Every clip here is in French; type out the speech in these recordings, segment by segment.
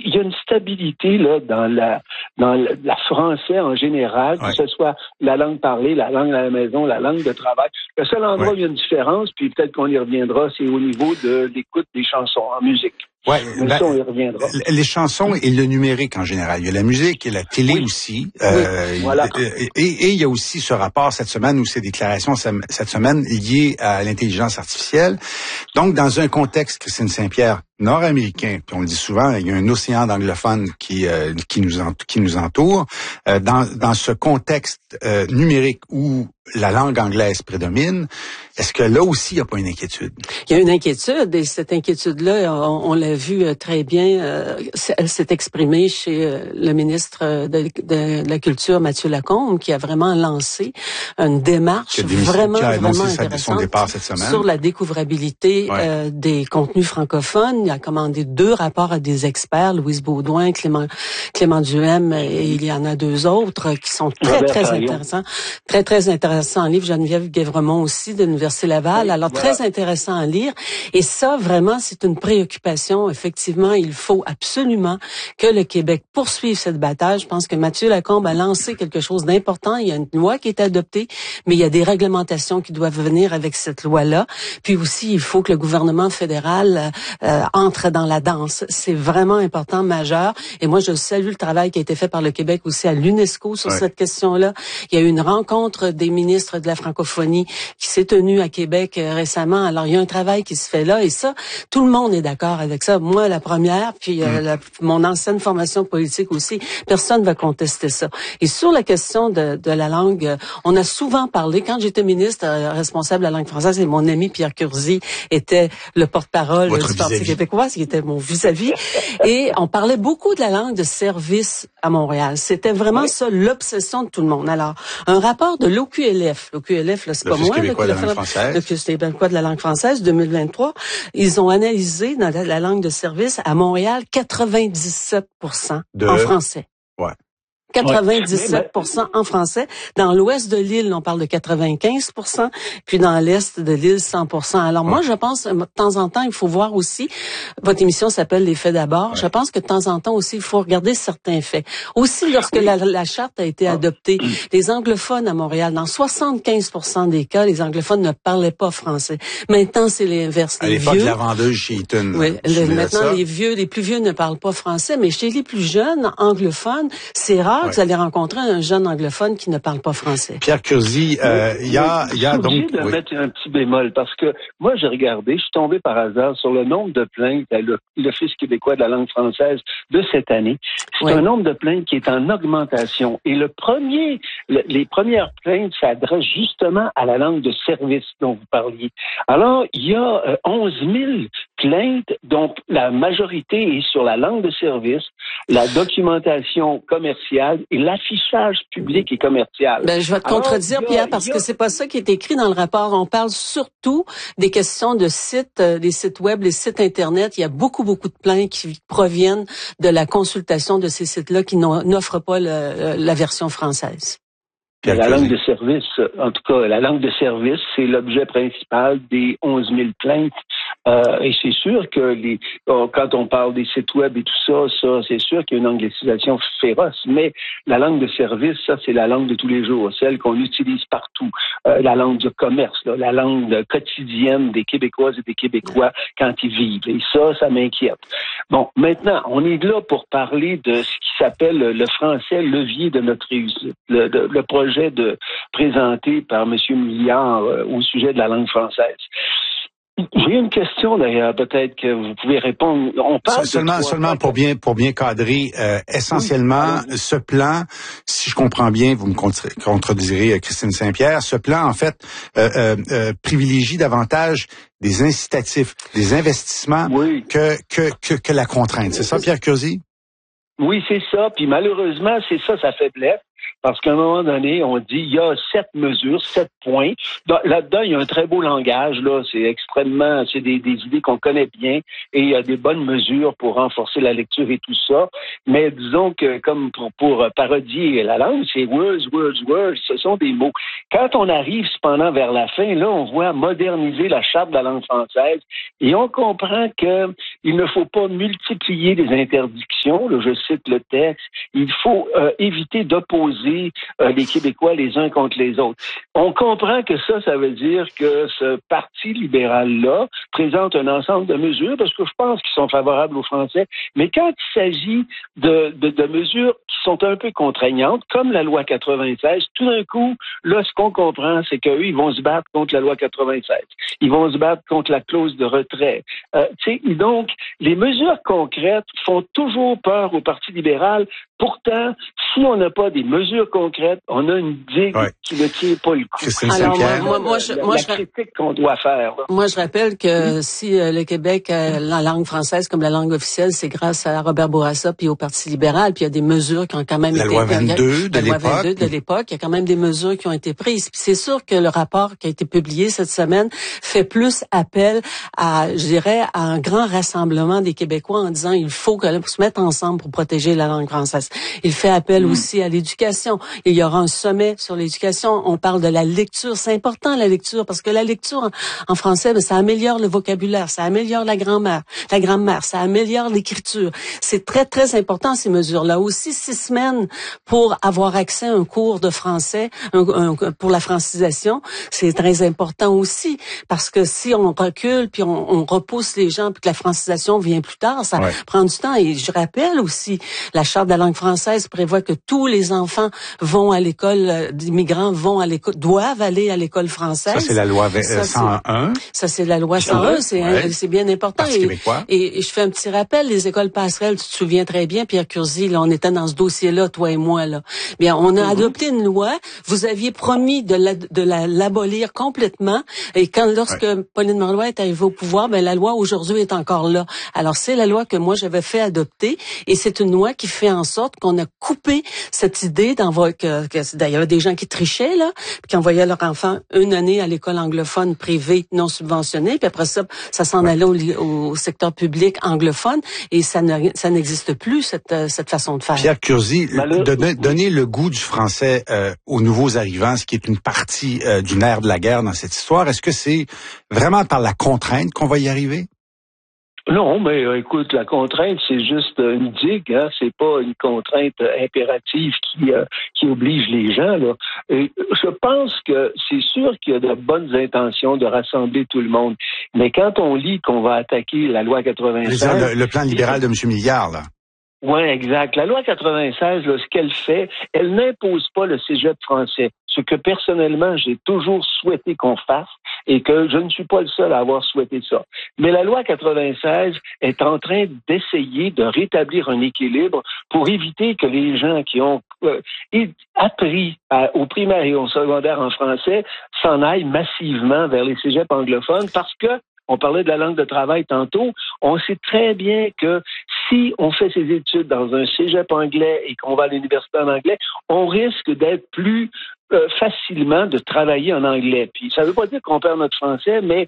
il y a une stabilité là dans la français en général, que ce soit la langue parlée, la langue à la maison, la langue de travail. Le seul endroit où il y a une différence, puis peut-être qu'on y reviendra, c'est au niveau de l'écoute des chansons en musique. Ouais, ça, on y reviendra. Les chansons et le numérique en général. Il y a la musique et la télé aussi. Voilà. Et il y a aussi ce rapport cette semaine ou ces déclarations cette semaine liées à l'intelligence artificielle. Donc, dans un contexte, Christine Saint-Pierre, nord-américain, puis on le dit souvent, il y a un océan d'anglophones qui nous entoure. Dans ce contexte numérique où la langue anglaise prédomine, est-ce que là aussi, il n'y a pas une inquiétude? Il y a une inquiétude, et cette inquiétude-là, on l'a vu très bien, elle s'est exprimée chez le ministre de la Culture, Mathieu Lacombe, qui a vraiment lancé une démarche vraiment intéressante son départ cette semaine. Sur la découvrabilité des contenus francophones. Il a commandé 2 rapports à des experts, Louise Baudouin, Clément Duhem, et il y en a 2 autres qui sont très intéressants. Très intéressants en livre. Geneviève Guévremont aussi, de l'Université Laval. Alors, très intéressant à lire. Et ça, vraiment, c'est une préoccupation. Effectivement, il faut absolument que le Québec poursuive cette bataille. Je pense que Mathieu Lacombe a lancé quelque chose d'important. Il y a une loi qui est adoptée, mais il y a des réglementations qui doivent venir avec cette loi-là. Puis aussi, il faut que le gouvernement fédéral entre dans la danse. C'est vraiment important, majeur. Et moi, je salue le travail qui a été fait par le Québec aussi à l'UNESCO sur cette question-là. Il y a eu une rencontre des ministres de la francophonie qui s'est tenue à Québec récemment. Alors, il y a un travail qui se fait là, et ça, tout le monde est d'accord avec ça. Moi, la première, puis mon ancienne formation politique aussi, personne ne va contester ça. Et sur la question de la langue, on a souvent parlé, quand j'étais ministre responsable de la langue française, et mon ami Pierre Curzi était le porte-parole du Parti québécois, qui était mon vis-à-vis, et on parlait beaucoup de la langue de service à Montréal. C'était vraiment ça, l'obsession de tout le monde. Alors, un rapport de l'OQLF, là, c'est pas moi, l'Office québécois de la langue française 2023, ils ont analysé dans la langue de service à Montréal 97% en français. 97% en français. Dans l'ouest de l'île, on parle de 95%, puis dans l'est de l'île, 100%. Alors moi, je pense, de temps en temps, il faut voir aussi, votre émission s'appelle Les faits d'abord, je pense que de temps en temps aussi, il faut regarder certains faits. Aussi, lorsque la charte a été adoptée, les anglophones à Montréal, dans 75% des cas, les anglophones ne parlaient pas français. Maintenant, c'est l'inverse. À l'époque de la vendeuse chez Eaton. Oui, maintenant, les plus vieux ne parlent pas français, mais chez les plus jeunes anglophones, c'est rare que vous allez rencontrer un jeune anglophone qui ne parle pas français. Pierre Curzi, il y a donc... de mettre un petit bémol, parce que moi, j'ai regardé, je suis tombé par hasard sur le nombre de plaintes à l'Office québécois de la langue française de cette année. C'est un nombre de plaintes qui est en augmentation. Et les premières plaintes s'adressent justement à la langue de service dont vous parliez. Alors, il y a 11 000 plaintes, dont la majorité est sur la langue de service, la documentation commerciale et l'affichage public et commercial. Je vais te contredire, Pierre, parce que c'est pas ça qui est écrit dans le rapport. On parle surtout des questions de sites, des sites web, les sites Internet. Il y a beaucoup de plaintes qui proviennent de la consultation de ces sites-là qui n'offrent pas la version française. La langue de service, en tout cas, la langue de service, c'est l'objet principal des 11 000 plaintes. Et c'est sûr que quand on parle des sites web et tout ça, c'est sûr qu'il y a une anglicisation féroce. Mais la langue de service, ça, c'est la langue de tous les jours, celle qu'on utilise partout. La langue du commerce, la langue quotidienne des Québécoises et des Québécois quand ils vivent. Et ça m'inquiète. Bon, maintenant, on est là pour parler de ce qui s'appelle le français levier de notre réussite. Le projet présenté par M. Milliard au sujet de la langue française. J'ai une question d'ailleurs, peut-être que vous pouvez répondre. On parle seulement pour bien cadrer, essentiellement, ce plan, si je comprends bien, vous me contredirez, Christine Saint-Pierre, ce plan, en fait, privilégie davantage des incitatifs, des investissements que la contrainte. C'est ça, Pierre Curzi? Oui, c'est ça. Puis malheureusement, c'est ça sa faiblesse. Parce qu'à un moment donné, on dit, il y a 7 mesures, 7 points. Là-dedans, il y a un très beau langage, là. C'est des idées qu'on connaît bien et il y a des bonnes mesures pour renforcer la lecture et tout ça. Mais disons que, comme pour parodier la langue, c'est words, ce sont des mots. Quand on arrive cependant vers la fin, là, on voit moderniser la charte de la langue française et on comprend que il ne faut pas multiplier les interdictions. Là, je cite le texte. Il faut éviter d'opposer les Québécois les uns contre les autres. On comprend que ça veut dire que ce parti libéral-là présente un ensemble de mesures, parce que je pense qu'ils sont favorables aux Français, mais quand il s'agit de mesures qui sont un peu contraignantes, comme la loi 96, tout d'un coup, là, ce qu'on comprend, c'est qu'eux, ils vont se battre contre la loi 96. Ils vont se battre contre la clause de retrait. Donc, les mesures concrètes font toujours peur au Parti libéral. Pourtant, si on n'a pas des mesures concrètes, on a une digue qui ne tient pas le coup. Alors, la critique qu'on doit faire. Là. Moi, je rappelle que si le Québec a la langue française comme la langue officielle, c'est grâce à Robert Bourassa puis au Parti libéral, puis il y a des mesures qui ont quand même été... La loi 22 de l'époque. Il y a quand même des mesures qui ont été prises. Puis c'est sûr que le rapport qui a été publié cette semaine fait plus appel à, je dirais, à un grand rassemblement des Québécois en disant il faut que se mettre ensemble pour protéger la langue française. Il fait appel aussi à l'éducation. Il y aura un sommet sur l'éducation. On parle de la lecture. C'est important, la lecture, parce que la lecture en français, ça améliore le vocabulaire, ça améliore la grammaire, ça améliore l'écriture. C'est très, très important, ces mesures-là. Aussi, 6 semaines pour avoir accès à un cours de français, pour la francisation, c'est très important aussi, parce que si on recule, puis on repousse les gens, puis que la francisation vient plus tard, ça prend du temps. Et je rappelle aussi, la Charte de la langue française prévoit que tous les enfants vont à l'école, d'immigrants vont à l'école, doivent aller à l'école française. Ça, c'est la loi 101. Ça, c'est la loi 101. C'est bien important. Et je fais un petit rappel, les écoles passerelles, tu te souviens très bien, Pierre Curzi, là, on était dans ce dossier-là, toi et moi, là. Bien, on a adopté une loi. Vous aviez promis de l'abolir complètement. Et lorsque Pauline Marois est arrivée au pouvoir, la loi aujourd'hui est encore là. Alors, c'est la loi que moi, j'avais fait adopter. Et c'est une loi qui fait en sorte qu'on a coupé cette idée d'envoyer il y avait des gens qui trichaient, là, puis qui envoyaient leurs enfants une année à l'école anglophone privée non subventionnée, puis après ça s'en allait au secteur public anglophone, et ça n'existe plus, cette façon de faire. Pierre Curzi, donner le goût du français aux nouveaux arrivants, ce qui est une partie du nerf de la guerre dans cette histoire, est-ce que c'est vraiment par la contrainte qu'on va y arriver? Non, mais écoute, la contrainte, c'est juste une digue, hein. C'est pas une contrainte impérative qui oblige les gens, là. Et je pense que c'est sûr qu'il y a de bonnes intentions de rassembler tout le monde. Mais quand on lit qu'on va attaquer la loi 96... Le plan libéral de M. Milliard, là. Oui, exact. La loi 96, là, ce qu'elle fait, elle n'impose pas le cégep français. Ce que personnellement, j'ai toujours souhaité qu'on fasse et que je ne suis pas le seul à avoir souhaité ça. Mais la loi 96 est en train d'essayer de rétablir un équilibre pour éviter que les gens qui ont appris au primaire et au secondaire en français s'en aillent massivement vers les cégeps anglophones parce que on parlait de la langue de travail tantôt. On sait très bien que si on fait ses études dans un cégep anglais et qu'on va à l'université en anglais, on risque d'être plus facilement de travailler en anglais. Puis ça ne veut pas dire qu'on perd notre français, mais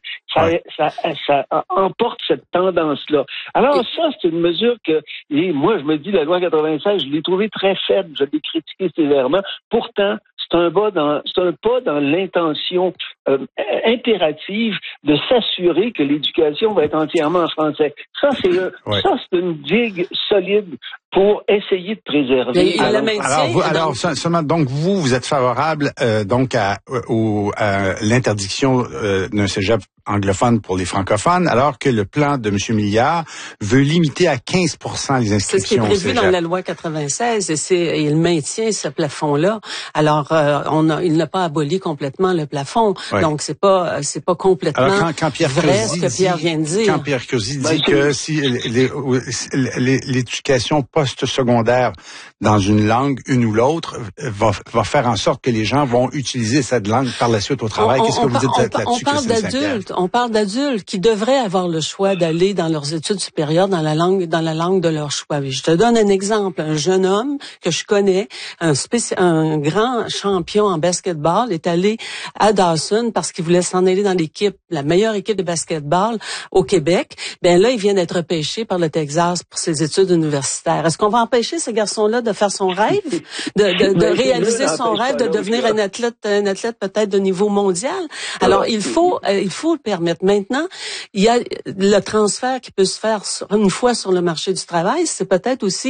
ça emporte cette tendance-là. Alors ça, c'est une mesure que, et moi, je me dis, la loi 96, je l'ai trouvée très faible, je l'ai critiquée sévèrement. Pourtant, c'est un pas dans l'intention impérative de s'assurer que l'éducation va être entièrement en français. Ça, c'est une digue solide pour essayer de préserver. Donc vous êtes favorable donc à l'interdiction d'un cégep anglophone pour les francophones, alors que le plan de M. Milliard veut limiter à 15% les inscriptions. C'est ce qui est prévu dans la loi 96 et il maintient ce plafond-là. Alors, il n'a pas aboli complètement le plafond, donc c'est pas complètement alors, quand Pierre vrai ce que Pierre vient de dire. Quand Pierre Curzi dit que si l'éducation post-secondaire dans une langue, une ou l'autre, va faire en sorte que les gens vont utiliser cette langue par la suite au travail. Qu'est-ce que vous dites là-dessus, Christine Saint-Pierre? On parle d'adultes qui devraient avoir le choix d'aller dans leurs études supérieures dans la langue de leur choix. Je te donne un exemple. Un jeune homme que je connais, un grand champion en basketball, est allé à Dawson parce qu'il voulait s'en aller dans la meilleure équipe de basketball au Québec. Ben là, il vient d'être repêché par le Texas pour ses études universitaires. Est-ce qu'on va empêcher ce garçon-là de faire son rêve, de réaliser son rêve, de devenir un athlète peut-être de niveau mondial? Alors, il faut le permettre. Maintenant, il y a le transfert qui peut se faire une fois sur le marché du travail. C'est peut-être aussi